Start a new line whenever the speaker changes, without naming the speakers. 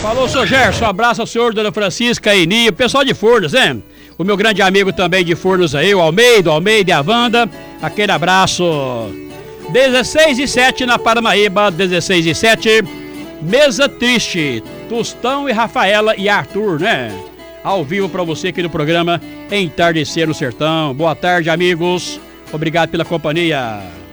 Falou, seu Gerson, um abraço ao senhor, dona Francisca, Eni, o pessoal de Furnas, né? O meu grande amigo também de Furnas aí, o Almeida e a Wanda, aquele abraço. 16:07 na Paranaíba, 16:07, Mesa Triste, Tostão e Rafaela e Arthur, né? Ao vivo pra você aqui no programa Entardecer no Sertão. Boa tarde, amigos. Obrigado pela companhia.